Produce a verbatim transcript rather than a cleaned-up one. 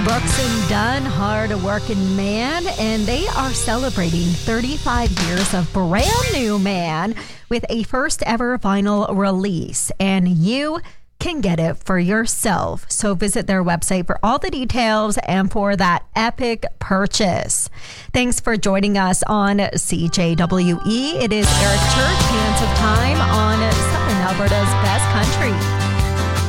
Brooks and Dunn, hard-working man, and they are celebrating thirty-five years of brand new Man with a first-ever vinyl release, and you can get it for yourself. So visit their website for all the details and for that epic purchase. Thanks for joining us on C J W E. It is Eric Church, Hands of Time on Southern Alberta's Best Country.